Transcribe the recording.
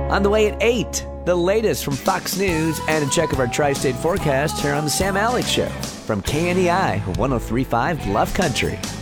On the way at 8, the latest from Fox News and a check of our tri-state forecast here on the Sam Alex Show from KNEI 103.5 Love Country.